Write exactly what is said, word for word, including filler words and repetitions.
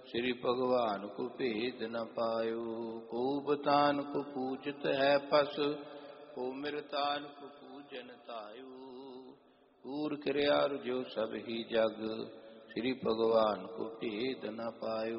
श्री भगवान को भेद न पायो। को बतान को पूछत है पस, को मिरतान को पूजन तायो। पूर क्रिया जो सब ही जग, श्री भगवान को भेद न पायो।